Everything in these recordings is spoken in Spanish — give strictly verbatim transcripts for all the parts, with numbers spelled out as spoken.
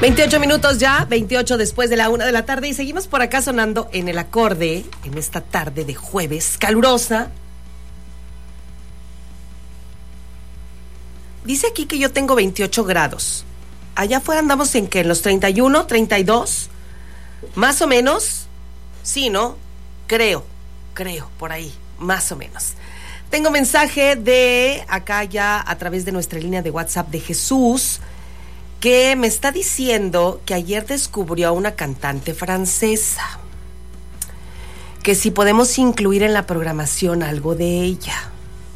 veintiocho minutos ya, veintiocho después de la una de la tarde, y seguimos por acá sonando en el acorde, en esta tarde de jueves calurosa. Dice aquí que yo tengo veintiocho grados. Allá afuera andamos en que en los treinta y uno, treinta y dos, más o menos. Sí, ¿no? Creo, creo, por ahí, más o menos. Tengo mensaje de acá ya a través de nuestra línea de WhatsApp de Jesús, que me está diciendo que ayer descubrió a una cantante francesa, que si podemos incluir en la programación algo de ella.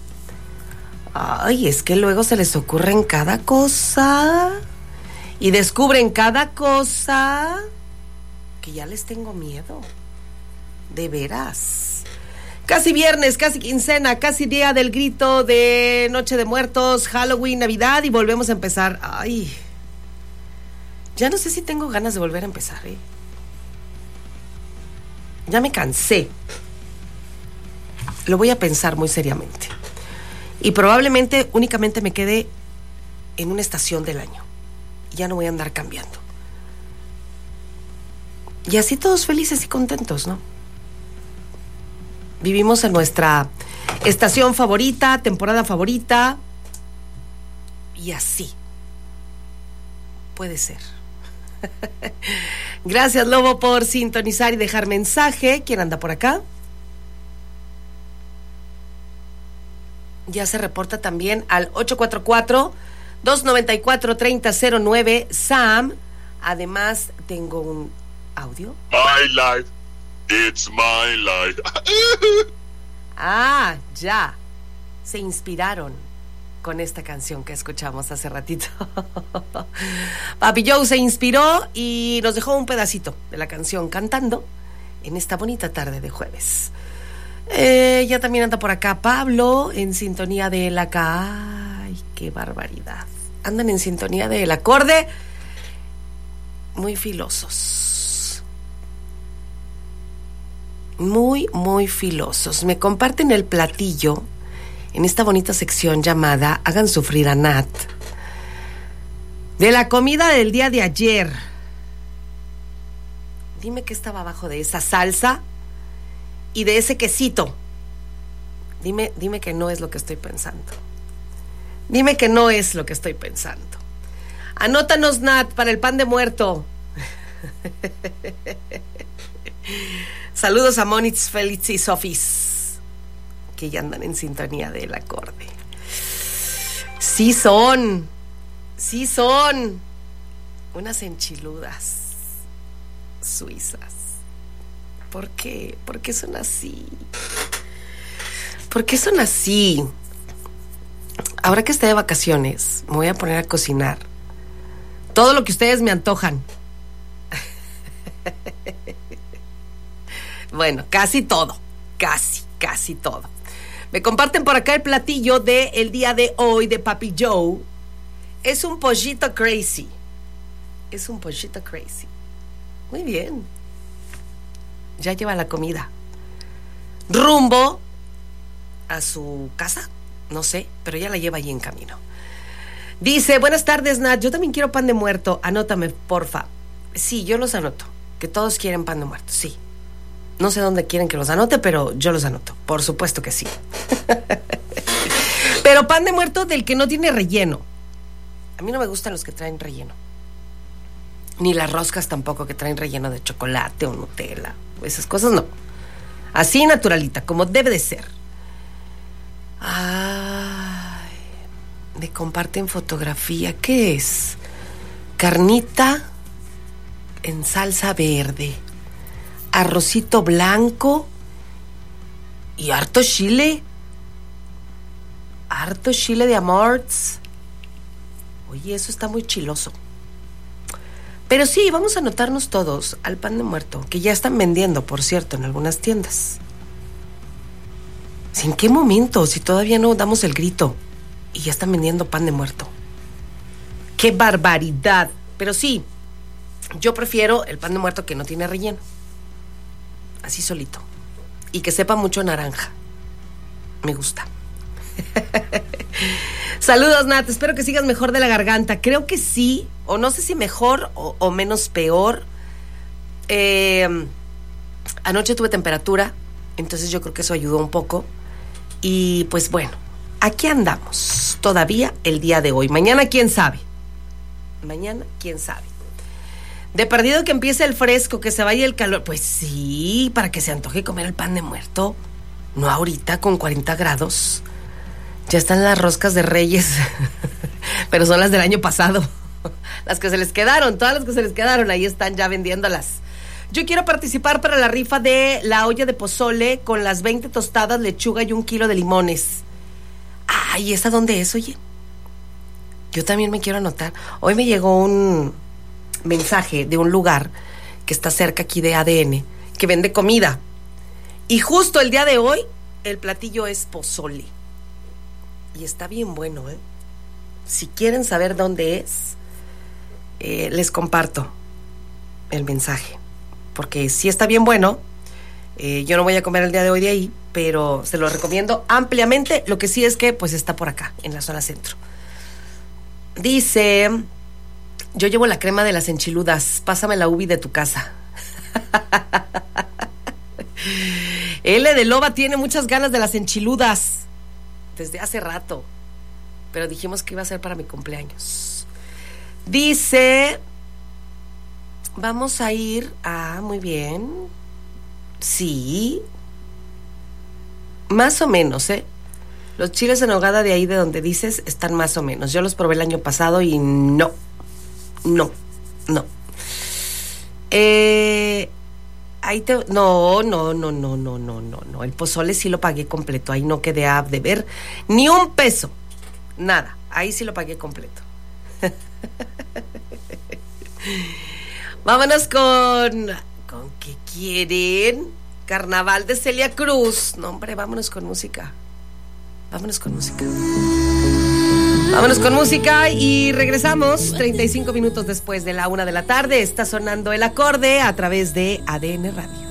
Ay, es que luego se les ocurren cada cosa y descubren cada cosa que ya les tengo miedo. De veras. Casi viernes, casi quincena, casi día del grito de Noche de Muertos, Halloween, Navidad, y volvemos a empezar. Ay, ya no sé si tengo ganas de volver a empezar, ¿eh? Ya me cansé. Lo voy a pensar muy seriamente. Y probablemente únicamente me quede en una estación del año. Ya no voy a andar cambiando. Y así todos felices y contentos, ¿no? Vivimos en nuestra estación favorita, temporada favorita. Y así. Puede ser. Gracias, Lobo, por sintonizar y dejar mensaje. ¿Quién anda por acá? Ya se reporta también al ocho cuatro cuatro, dos nueve cuatro, tres cero cero nueve, Sam. Además, tengo un audio. My life, it's my life. Ah, ya. Se inspiraron con esta canción que escuchamos hace ratito. Papi Joe se inspiró y nos dejó un pedacito de la canción cantando en esta bonita tarde de jueves. Eh, ya también anda por acá Pablo en sintonía del acá. Ay, qué barbaridad. Andan en sintonía del acorde. Muy filosos. Muy, muy filosos. Me comparten el platillo en esta bonita sección llamada Hagan Sufrir a Nat, de la comida del día de ayer. Dime qué estaba abajo de esa salsa y de ese quesito. Dime, dime que no es lo que estoy pensando. Dime que no es lo que estoy pensando. Anótanos, Nat, para el pan de muerto. Saludos a Monitz, Félix y Sofis, que ya andan en sintonía del acorde. Sí son, sí son unas enchiludas suizas. ¿Por qué? ¿Por qué son así? ¿Por qué son así? Ahora que esté de vacaciones, me voy a poner a cocinar todo lo que ustedes me antojan. Bueno, casi todo, casi, casi todo. Me comparten por acá el platillo de el día de hoy de Papi Joe. Es un pollito crazy. Es un pollito crazy. Muy bien. Ya lleva la comida rumbo a su casa, no sé, pero ya la lleva allí en camino. Dice, buenas tardes, Nat, yo también quiero pan de muerto, anótame, porfa. Sí, yo los anoto, que todos quieren pan de muerto, sí. No sé dónde quieren que los anote, pero yo los anoto, por supuesto que sí. Pero pan de muerto del que no tiene relleno. A mí no me gustan los que traen relleno, ni las roscas tampoco que traen relleno de chocolate o Nutella. Esas cosas no. Así naturalita, como debe de ser. Ay, me comparten fotografía. ¿Qué es? Carnita en salsa verde, arrocito blanco y harto chile. Harto chile de amorts. Oye, eso está muy chiloso. Pero sí, vamos a anotarnos todos al pan de muerto, que ya están vendiendo, por cierto, en algunas tiendas. ¿En qué momento? Si todavía no damos el grito y ya están vendiendo pan de muerto. ¡Qué barbaridad! Pero sí, yo prefiero el pan de muerto que no tiene relleno. Así solito. Y que sepa mucho naranja. Me gusta. Saludos, Nat. Espero que sigas mejor de la garganta. Creo que sí. o no sé si mejor o, o menos peor. Eh, anoche tuve temperatura, entonces yo creo que eso ayudó un poco. Y pues bueno, aquí andamos todavía el día de hoy. Mañana quién sabe. Mañana quién sabe. De perdido que empiece el fresco, que se vaya el calor. Pues sí, para que se antoje comer el pan de muerto. No ahorita con cuarenta grados. Ya están las roscas de Reyes. Pero son las del año pasado. Las que se les quedaron, todas las que se les quedaron, ahí están ya vendiéndolas. Yo quiero participar para la rifa de la olla de pozole con las veinte tostadas, lechuga y un kilo de limones. Ay, ¿esa dónde es, oye? Yo también me quiero anotar. Hoy me llegó un mensaje de un lugar que está cerca aquí de A D N, que vende comida. Y justo el día de hoy, el platillo es pozole. Y está bien bueno, ¿eh? Si quieren saber dónde es, eh, les comparto el mensaje. Porque sí está bien bueno. Eh, yo no voy a comer el día de hoy de ahí, pero se lo recomiendo ampliamente. Lo que sí es que pues está por acá, en la zona centro. Dice: yo llevo la crema de las enchiludas, pásame la ubi de tu casa. L de Loba tiene muchas ganas de las enchiludas desde hace rato, pero dijimos que iba a ser para mi cumpleaños. Dice: vamos a ir a... muy bien. Sí. Más o menos, ¿eh? Los chiles en nogada de ahí de donde dices están más o menos. Yo los probé el año pasado y no. No. No. Eh... Ahí te... No, no, no, no, no, no, no, no. El pozole sí lo pagué completo. Ahí no quedé a deber ni un peso. Nada. Ahí sí lo pagué completo. Vámonos con... ¿Con qué quieren? Carnaval de Celia Cruz. No, hombre, vámonos con música. Vámonos con música. Vámonos con música y regresamos treinta y cinco minutos después de la una de la tarde. Está sonando el acorde a través de A D N Radio.